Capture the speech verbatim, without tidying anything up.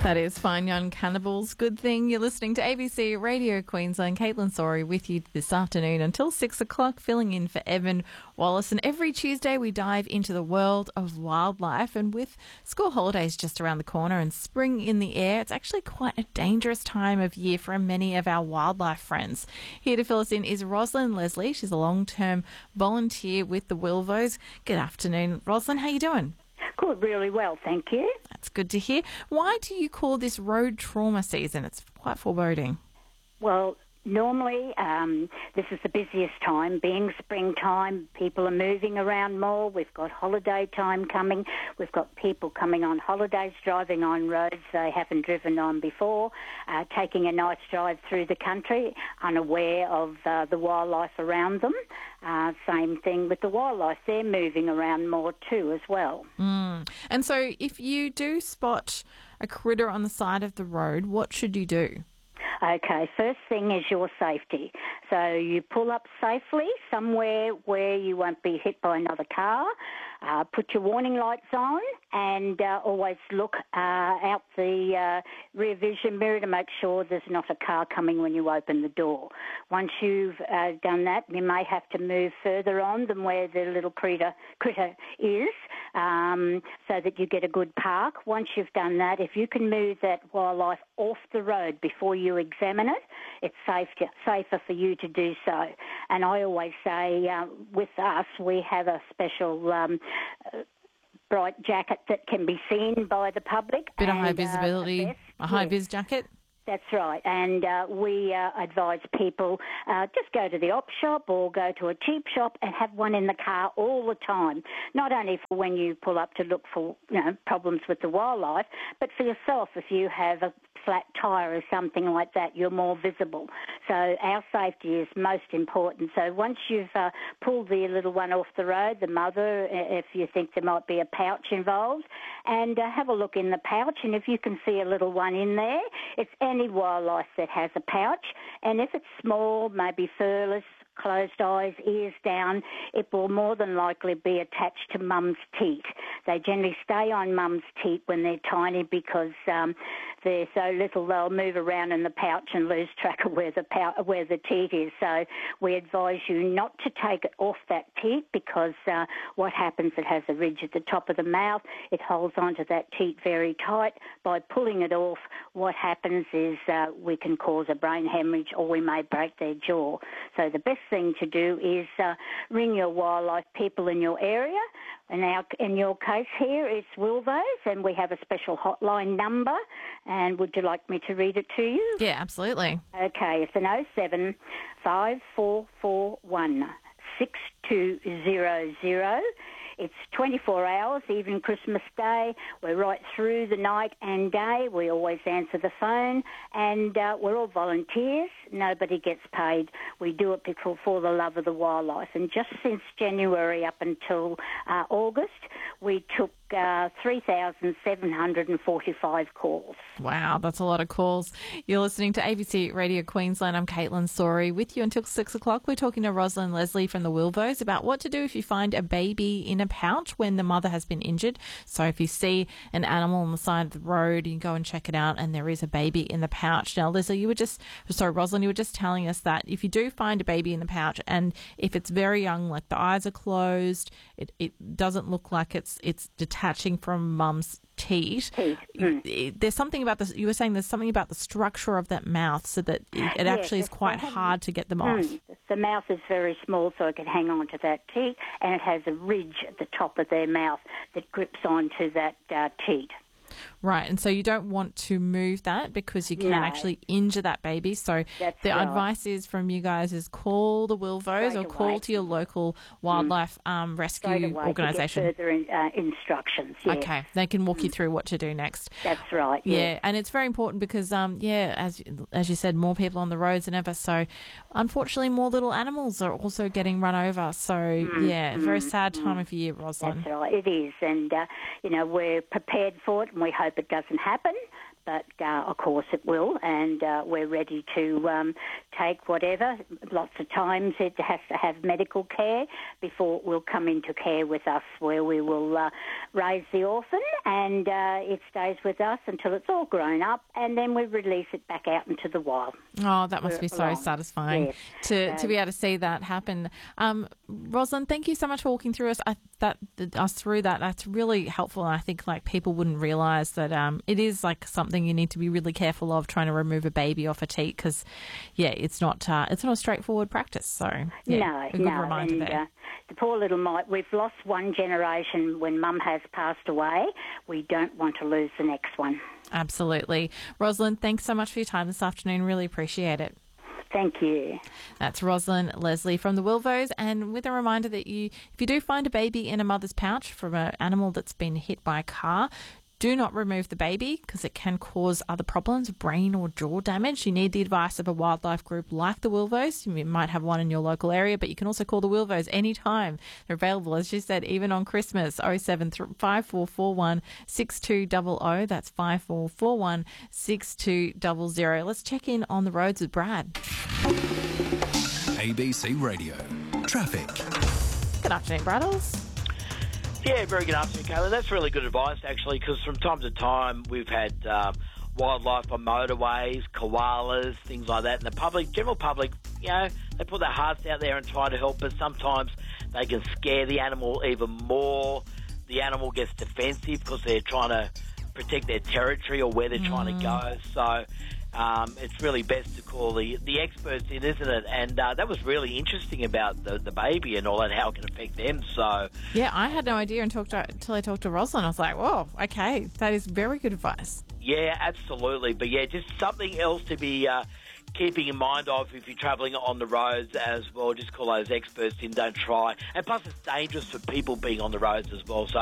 That is Fine Young Cannibals. Good thing you're listening to A B C Radio Queensland. Caitlin Sorry with you this afternoon until six o'clock, filling in for Evan Wallace. And every Tuesday we dive into the world of wildlife. And with school holidays just around the corner and spring in the air, it's actually quite a dangerous time of year for many of our wildlife friends. Here to fill us in is Rosalind Leslie. She's a long-term volunteer with the Wilvos. Good afternoon, Rosalind. How you doing? Good, really well, thank you. That's good to hear. Why do you call this road trauma season? It's quite foreboding. Well, normally um, this is the busiest time. Being springtime, people are moving around more. We've got holiday time coming. We've got people coming on holidays, driving on roads they haven't driven on before, uh, taking a nice drive through the country, unaware of uh, the wildlife around them. Uh, same thing with the wildlife. They're moving around more too as well. Mm. And so if you do spot a critter on the side of the road, what should you do? Okay, first thing is your safety. So you pull up safely somewhere where you won't be hit by another car. Uh, put your warning lights on and uh, always look uh, out the uh, rear vision mirror to make sure there's not a car coming when you open the door. Once you've uh, done that, you may have to move further on than where the little critter, critter is um, so that you get a good park. Once you've done that, if you can move that wildlife off the road before you examine it, it's safe to, safer for you to do so. And I always say uh, with us, we have a special um, uh, bright jacket that can be seen by the public. Bit of and, high visibility, uh, a high yes. vis jacket. That's right, and uh, we uh, advise people uh, just go to the op shop or go to a cheap shop and have one in the car all the time, not only for when you pull up to look for you know problems with the wildlife, but for yourself if you have a flat tyre or something like that, you're more visible. So our safety is most important. So once you've uh, pulled the little one off the road, the mother, if you think there might be a pouch involved, and uh, have a look in the pouch, and if you can see a little one in there, it's any wildlife that has a pouch, and if it's small, maybe furless, closed eyes, ears down, it will more than likely be attached to mum's teat. They generally stay on mum's teat when they're tiny because um, they're so little they'll move around in the pouch and lose track of where the pou- where the teat is. So we advise you not to take it off that teat because uh, what happens, it has a ridge at the top of the mouth. It holds onto that teat very tight. By pulling it off, what happens is uh, we can cause a brain hemorrhage or we may break their jaw. So the best thing to do is uh, ring your wildlife people in your area. And our, in your case here, it's Wilvos, and we have a special hotline number. And would you like me to read it to you? Yeah, absolutely. Okay, it's an oh seven five four four one six two zero zero. It's twenty-four hours, even Christmas Day. We're right through the night and day. We always answer the phone, and uh, we're all volunteers. Nobody gets paid. We do it because for the love of the wildlife. And just since January up until uh, August, we took uh, three thousand seven hundred forty-five calls. Wow, that's a lot of calls. You're listening to A B C Radio Queensland. I'm Caitlin Sorry with you until six o'clock. We're talking to Rosalind Leslie from the Wilvos about what to do if you find a baby in a pouch when the mother has been injured. So if you see an animal on the side of the road, you can go and check it out and there is a baby in the pouch. Now, Leslie, you were just, sorry, Rosalind, you were just telling us that if you do find a baby in the pouch and if it's very young, like the eyes are closed, it, it doesn't look like it's it's detaching from mum's teat. Teeth. Mm. There's something about this, you were saying there's something about the structure of that mouth so that it, it Yes, actually is quite hard to get them off. Mm. The mouth is very small, so it can hang on to that teat, and it has a ridge at the top of their mouth that grips onto that uh, teat. Right, and so you don't want to move that because you can No. actually injure that baby. So That's the right. advice is from you guys is call the Wilvos Straight or call away. to your local wildlife um, Straight rescue away organisation. to get further in, uh, instructions. Yes. Okay, they can walk you through what to do next. That's right. Yeah, Yes. and it's very important because, um, yeah, as as you said, more people on the roads than ever. So, unfortunately, more little animals are also getting run over. So, Mm, yeah, very mm, sad time mm. of year, Rosalind. That's right. It is, and uh, you know we're prepared for it, and we hope it doesn't happen. but uh, of course it will, and uh, we're ready to um, take whatever. Lots of times it has to have medical care before it will come into care with us, where we will uh, raise the orphan and uh, it stays with us until it's all grown up, and then we release it back out into the wild. Oh, that must be so along. satisfying Yes. to, So- to be able to see that happen. Um, Rosalind, thank you so much for walking through us I, that, that us through that. That's really helpful, and I think like people wouldn't realise that um, it is like something you need to be really careful of, trying to remove a baby off a teat, because yeah, it's not uh, it's not a straightforward practice. So yeah, no, a good no, reminder and there. uh, the poor little mite. We've lost one generation when Mum has passed away. We don't want to lose the next one. Absolutely, Rosalind. Thanks so much for your time this afternoon. Really appreciate it. Thank you. That's Rosalind Leslie from the Wilvos, and with a reminder that you, if you do find a baby in a mother's pouch from an animal that's been hit by a car, do not remove the baby because it can cause other problems, brain or jaw damage. You need the advice of a wildlife group like the Wilvos. You might have one in your local area, but you can also call the Wilvos anytime. They're available, as you said, even on Christmas. oh seven five four four one six two zero zero. That's five four four one six two zero zero. Let's check in on the roads with Brad. A B C Radio. Traffic. Good afternoon, Braddles. Yeah, very good afternoon, Kayla. That's really good advice, actually, because from time to time we've had um, wildlife on motorways, koalas, things like that, and the public, general public, you know, they put their hearts out there and try to help, but sometimes they can scare the animal even more. The animal gets defensive because they're trying to protect their territory or where they're mm. trying to go. So um, it's really best to call the, the experts in, isn't it? And uh, that was really interesting about the, the baby and all that, how it can affect them. So yeah, I had no idea until, until I talked to Rosalind. I was like, whoa, okay, that is very good advice. Yeah, absolutely. But yeah, just something else to be uh, keeping in mind of if you're travelling on the roads as well. Just call those experts in, don't try. And plus it's dangerous for people being on the roads as well. So